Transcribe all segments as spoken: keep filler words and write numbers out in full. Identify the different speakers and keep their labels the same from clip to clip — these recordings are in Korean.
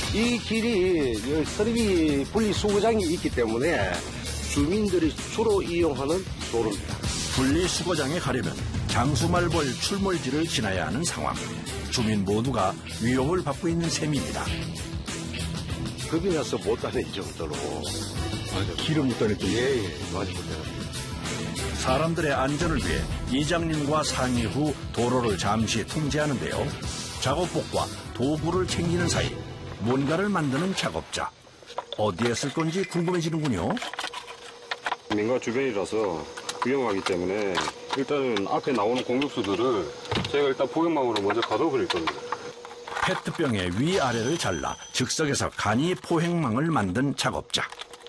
Speaker 1: 이 길이 쓰레기 분리수거장이 있기 때문에 주민들이 주로 이용하는 도로입니다.
Speaker 2: 분리수거장에 가려면 장수말벌 출몰지를 지나야 하는 상황. 주민 모두가 위협을 받고 있는 셈입니다.
Speaker 1: 겁이 나서 못 다닐 정도로.
Speaker 3: 맞아. 길을 못 다닐 정도.
Speaker 1: 예, 예, 맞아.
Speaker 2: 사람들의 안전을 위해 이장님과 상의 후 도로를 잠시 통제하는데요. 작업복과 도구를 챙기는 사이 뭔가를 만드는 작업자. 어디에 쓸 건지 궁금해지는군요.
Speaker 4: 민가 주변이라서 위험하기 때문에 일단은 앞에 나오는 공격수들을 제가 일단 포획망으로 먼저 가둬버릴 겁니다.
Speaker 2: 페트병의 위아래를 잘라 즉석에서 간이 포획망을 만든 작업자.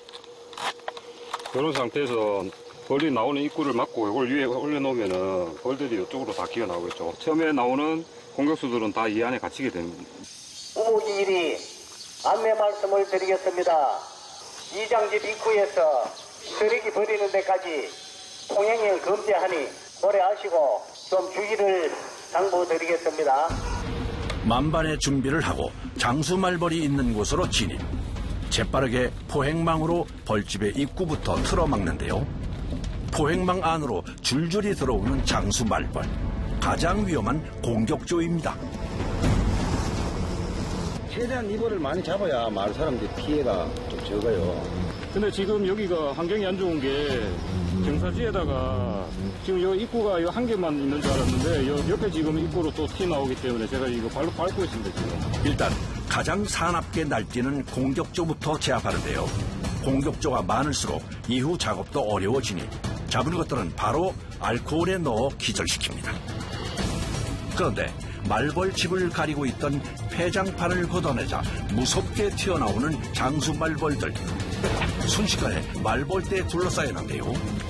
Speaker 4: 이런 상태에서 벌이 나오는 입구를 막고 이걸 위에 올려놓으면 벌들이 이쪽으로 다 기어나오겠죠. 처음에 나오는 공격수들은 다 이 안에 갇히게 됩니다.
Speaker 5: 우무기일이 안내 말씀을 드리겠습니다. 이장집 입구에서 쓰레기 버리는 데까지 통행을 금지하니 고려하시고 좀 주의를 당부드리겠습니다.
Speaker 2: 만반의 준비를 하고 장수말벌이 있는 곳으로 진입. 재빠르게 포획망으로 벌집의 입구부터 틀어막는데요. 포획망 안으로 줄줄이 들어오는 장수말벌. 가장 위험한 공격조입니다.
Speaker 1: 최대한 이벌을 많이 잡아야 마을 사람들이 피해가 좀 적어요.
Speaker 4: 근데 지금 여기가 환경이 안 좋은 게 경사지에다가 지금 여기 입구가 한 개만 있는 줄 알았는데 옆에 지금 입구로 또 튀 나오기 때문에 제가 이거 발로 밟고 있습니다, 지금.
Speaker 2: 일단 가장 사납게 날뛰는 공격조부터 제압하는데요. 공격조가 많을수록 이후 작업도 어려워지니 잡은 것들은 바로 알코올에 넣어 기절시킵니다. 그런데 말벌집을 가리고 있던 폐장판을 걷어내자 무섭게 튀어나오는 장수말벌들. 순식간에 말벌대에 둘러싸이는데요.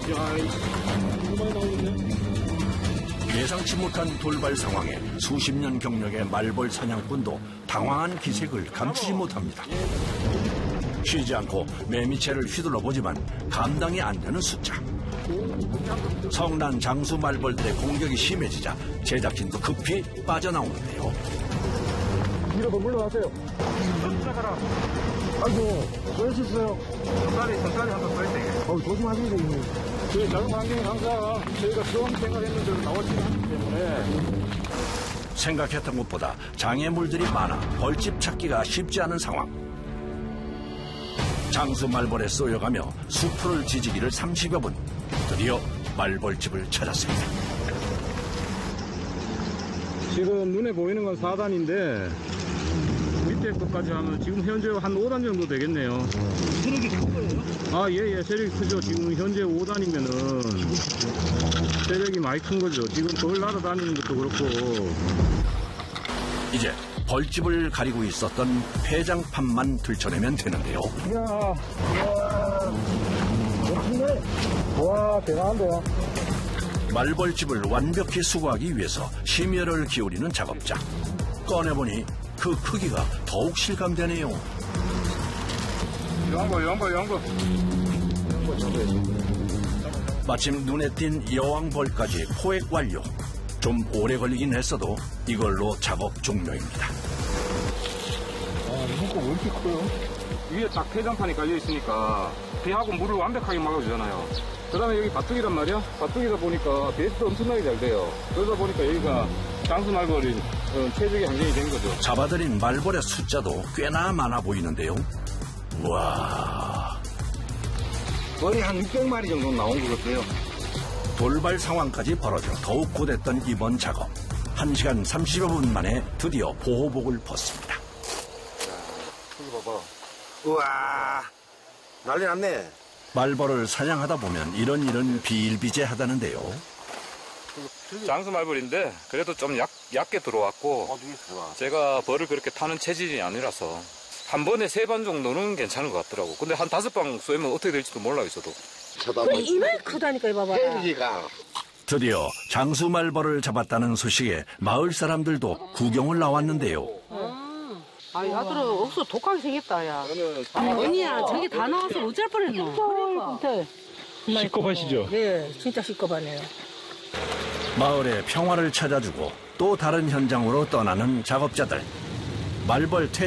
Speaker 2: 예상치 못한 돌발 상황에 수십 년 경력의 말벌 사냥꾼도 당황한 기색을 감추지 못합니다. 쉬지 않고 매미채를 휘둘러 보지만 감당이 안 되는 숫자. 성난 장수 말벌들의 공격이 심해지자 제작진도 급히 빠져나오는데요.
Speaker 3: 밀어봐, 물러나세요.
Speaker 4: 시작하라.
Speaker 3: 아이고, 왜 했어요?
Speaker 4: 천천히, 천천히 한번 더 해야
Speaker 3: 어, 조심하세요, 형님.
Speaker 4: 저희 작업 환경이 항상 저희가 처음 생각했는데 나오지 않기 때문에.
Speaker 2: 생각했던 것보다 장애물들이 많아 벌집 찾기가 쉽지 않은 상황. 장수 말벌에 쏘여가며 수풀을 지지기를 삼십여 분. 드디어 말벌집을 찾았습니다.
Speaker 4: 지금 눈에 보이는 건 사 단인데 밑에 것까지 하면 지금 현재 한 오 단 정도 되겠네요.
Speaker 3: 세력이 큰 거예요?
Speaker 4: 아, 예, 예, 세력이 크죠. 지금 현재 오 단이면은 세력이 많이 큰 거죠. 지금 벌 날아다니는 것도 그렇고.
Speaker 2: 이제 벌집을 가리고 있었던 폐장판만 들춰내면 되는데요.
Speaker 3: 이야, 이야, 멋진데? 와, 대단한데요?
Speaker 2: 말벌집을 완벽히 수거하기 위해서 심혈을 기울이는 작업자. 꺼내보니 그 크기가 더욱 실감되네요.
Speaker 4: 이런 거, 이런 거, 이런 거.
Speaker 2: 마침 눈에 띈 여왕벌까지 포획 완료. 좀 오래 걸리긴 했어도 이걸로 작업 종료입니다.
Speaker 3: 아, 이거 왜 이렇게 커요?
Speaker 4: 위에 딱 폐장판이 깔려 있으니까 비하고 물을 완벽하게 막아주잖아요. 그 다음에 여기 바둑이란 말이야. 바둑이다 보니까 베이스도 엄청나게 잘 돼요. 그러다 보니까 여기가 장수 말벌이 어, 최적의 환경이 된 거죠.
Speaker 2: 잡아들인 말벌의 숫자도 꽤나 많아 보이는데요. 우와.
Speaker 1: 거의 한 육백 마리 정도 나온 것 같아요.
Speaker 2: 돌발 상황까지 벌어져 더욱 고됐던 이번 작업. 한 시간 삼십여 분 만에 드디어 보호복을 벗습니다.
Speaker 4: 여기 봐봐.
Speaker 1: 우와, 난리 났네.
Speaker 2: 말벌을 사냥하다 보면 이런 일은 비일비재하다는데요.
Speaker 4: 장수 말벌인데 그래도 좀 약, 얕게 들어왔고 제가 벌을 그렇게 타는 체질이 아니라서 한 번에 세 번 정도는 괜찮은 것 같더라고. 근데 한 다섯 방 쏘면 어떻게 될지도 몰라 있어도.
Speaker 6: 그 이만 크다니까 봐봐.
Speaker 1: 헬기가
Speaker 2: 드디어 장수 말벌을 잡았다는 소식에 마을 사람들도 구경을 나왔는데요.
Speaker 6: 아, 야들은 억수 독하게 생겼다, 야. 언니야, 저기 다 나와서 어쩔 뻔했노. 그러니까.
Speaker 3: 시겁하시죠?
Speaker 6: 네, 진짜 시겁하네요.
Speaker 2: 마을의 평화를 찾아주고 또 다른 현장으로 떠나는 작업자들. 말벌 퇴